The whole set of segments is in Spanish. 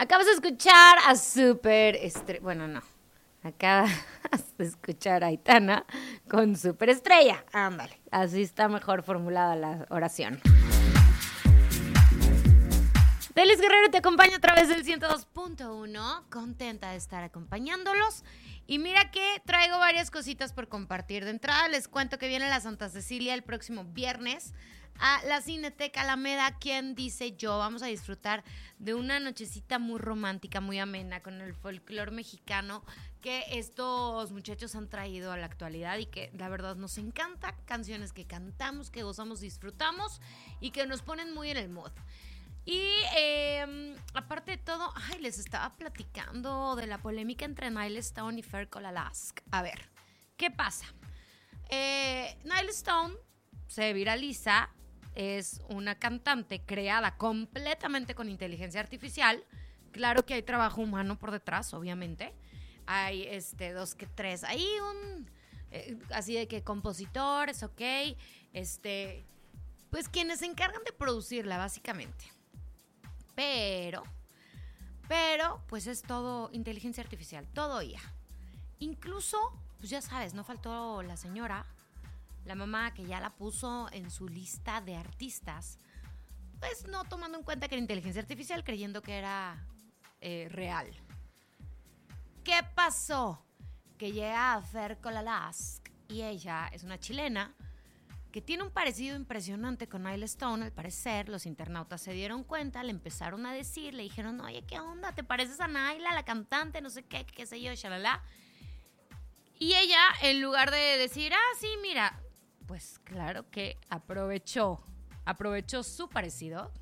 Acabas de escuchar a bueno, no. Acabas de escuchar a Aitana con Superestrella. Ándale, así está mejor formulada la oración. Delis Guerrero te acompaña a través del 102.1. Contenta de estar acompañándolos. Y mira que traigo varias cositas por compartir. De entrada les cuento que viene la Santa Cecilia el próximo viernes a la Cineteca Alameda. ¿Quién dice yo? Vamos a disfrutar de una nochecita muy romántica, muy amena con el folclore mexicano que estos muchachos han traído a la actualidad y que la verdad nos encanta. Canciones que cantamos, que gozamos, disfrutamos y que nos ponen muy en el mood. Y aparte de todo, les estaba platicando de la polémica entre Nile Stone y Fer Kolalask. A ver, ¿qué pasa? Nile Stone se viraliza, es una cantante creada completamente con inteligencia artificial. Claro que hay trabajo humano por detrás, obviamente. Hay dos que tres. Hay así de que compositores, ok. Pues quienes se encargan de producirla, básicamente. Pero, pues es todo inteligencia artificial, todo IA. Incluso, pues ya sabes, no faltó la señora, la mamá que ya la puso en su lista de artistas, pues no tomando en cuenta que era inteligencia artificial, creyendo que era real. ¿Qué pasó? Que llega a Fer Kolalask y ella es una chilena que tiene un parecido impresionante con Nile Stone. Al parecer, los internautas se dieron cuenta, le empezaron a decir, le dijeron, oye, ¿qué onda? ¿Te pareces a Naila, la cantante? No sé qué sé yo, shalala. Y ella, en lugar de decir, sí, mira, pues claro que aprovechó su parecido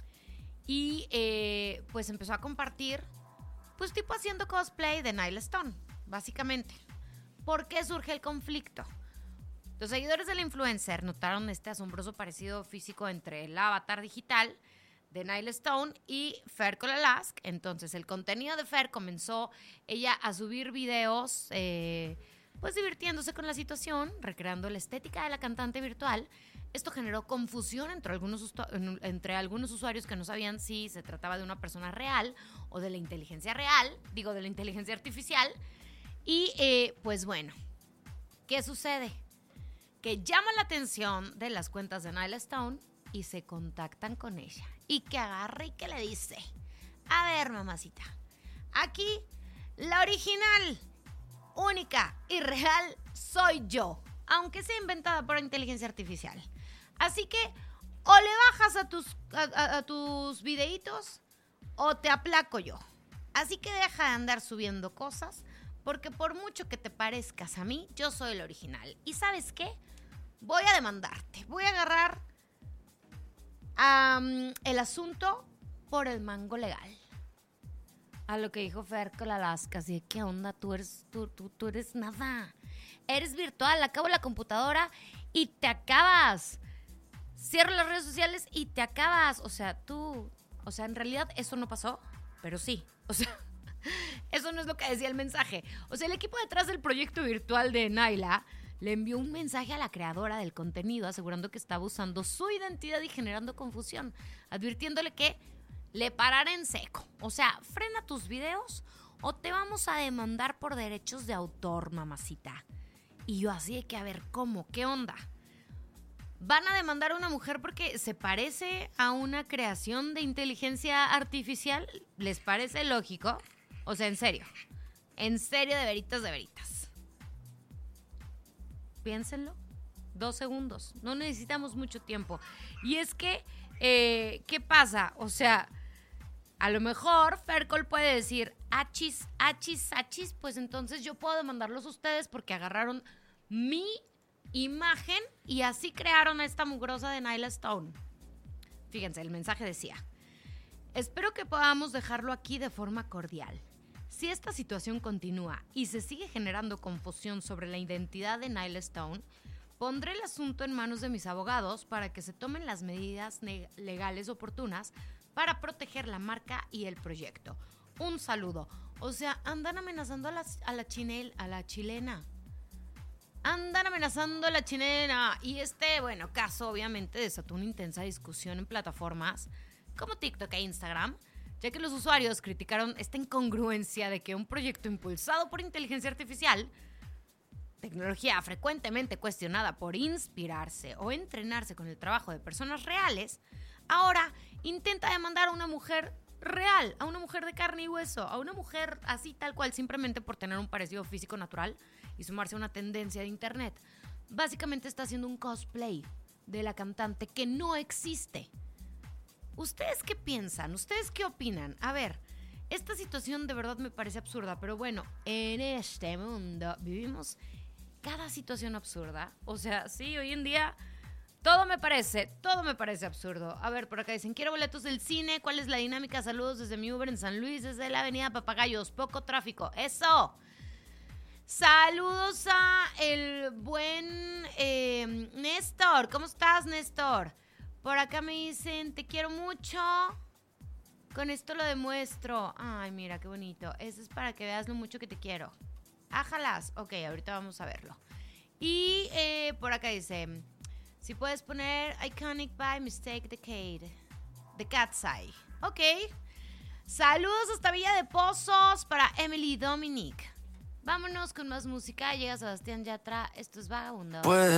y pues empezó a compartir, pues tipo haciendo cosplay de Nile Stone, básicamente. ¿Por qué surge el conflicto? Los seguidores del influencer notaron este asombroso parecido físico entre el avatar digital de Nile Stone y Fer Kolalask. Entonces, el contenido de Fer comenzó ella a subir videos, pues divirtiéndose con la situación, recreando la estética de la cantante virtual. Esto generó confusión entre algunos usuarios que no sabían si se trataba de una persona real o de la inteligencia de la inteligencia artificial. Y pues bueno, ¿qué sucede? Que llaman la atención de las cuentas de Nile Stone y se contactan con ella. Y que agarra y que le dice, a ver, mamacita, aquí la original, única y real soy yo, aunque sea inventada por inteligencia artificial. Así que o le bajas a tus videitos o te aplaco yo. Así que deja de andar subiendo cosas, porque por mucho que te parezcas a mí, yo soy el original. ¿Y sabes qué? Voy a demandarte. Voy a agarrar el asunto por el mango legal. A lo que dijo Fer Kolalask, así de, ¿qué onda? Tú eres nada. Eres virtual, acabo la computadora y te acabas. Cierro las redes sociales y te acabas. O sea, en realidad eso no pasó, pero sí. O sea, eso no es lo que decía el mensaje. O sea, el equipo detrás del proyecto virtual de Naila le envió un mensaje a la creadora del contenido asegurando que estaba usando su identidad y generando confusión, advirtiéndole que le parara en seco. O sea, frena tus videos o te vamos a demandar por derechos de autor, mamacita. Y yo así de que, a ver, ¿cómo? ¿Qué onda? ¿Van a demandar a una mujer porque se parece a una creación de inteligencia artificial? ¿Les parece lógico? O sea, en serio, de veritas. Piénsenlo. 2 segundos. No necesitamos mucho tiempo. Y es que, ¿qué pasa? O sea, a lo mejor Fercol puede decir, achis, pues entonces yo puedo demandarlos a ustedes porque agarraron mi imagen y así crearon a esta mugrosa de Nile Stone. Fíjense, el mensaje decía, espero que podamos dejarlo aquí de forma cordial. Si esta situación continúa y se sigue generando confusión sobre la identidad de Nile Stone, pondré el asunto en manos de mis abogados para que se tomen las medidas legales oportunas para proteger la marca y el proyecto. Un saludo. O sea, andan amenazando a la chilena. Andan amenazando a la chilena. Y caso obviamente desató una intensa discusión en plataformas como TikTok e Instagram, ya que los usuarios criticaron esta incongruencia de que un proyecto impulsado por inteligencia artificial, tecnología frecuentemente cuestionada por inspirarse o entrenarse con el trabajo de personas reales, ahora intenta demandar a una mujer real, a una mujer de carne y hueso, a una mujer así tal cual, simplemente por tener un parecido físico natural y sumarse a una tendencia de internet. Básicamente está haciendo un cosplay de la cantante que no existe. ¿Ustedes qué piensan? ¿Ustedes qué opinan? A ver, esta situación de verdad me parece absurda, pero bueno, en este mundo vivimos cada situación absurda. O sea, sí, hoy en día todo me parece absurdo. A ver, por acá dicen, quiero boletos del cine, ¿cuál es la dinámica? Saludos desde mi Uber en San Luis, desde la avenida Papagayos, poco tráfico. ¡Eso! Saludos a el buen Néstor. ¿Cómo estás, Néstor? Por acá me dicen, te quiero mucho. Con esto lo demuestro. Ay, mira, qué bonito. Eso es para que veas lo mucho que te quiero. Ájalas. Ok, ahorita vamos a verlo. Y por acá dice, si puedes poner Iconic by Mistake Decade de Cat's Eye. Ok. Saludos hasta Villa de Pozos para Emily Dominic. Vámonos con más música. Llega Sebastián Yatra. Esto es Vagabundo.